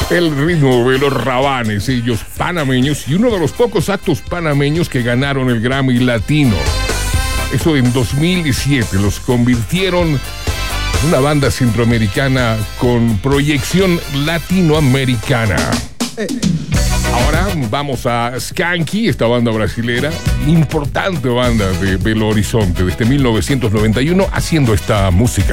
El ritmo de los Rabanes, ellos panameños, y uno de los pocos actos panameños que ganaron el Grammy Latino. Eso en 2007, los convirtieron en una banda centroamericana con proyección latinoamericana. Ahora vamos a Skanky, esta banda brasilera, importante banda de Belo Horizonte, desde 1991, haciendo esta música.